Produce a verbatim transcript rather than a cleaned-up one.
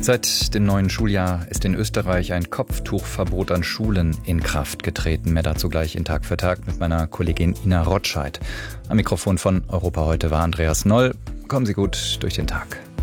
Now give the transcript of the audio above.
Seit dem neuen Schuljahr ist in Österreich ein Kopftuchverbot an Schulen in Kraft getreten. Mehr dazu gleich in Tag für Tag mit meiner Kollegin Ina Rotscheid. Am Mikrofon von Europa heute war Andreas Noll. Kommen Sie gut durch den Tag.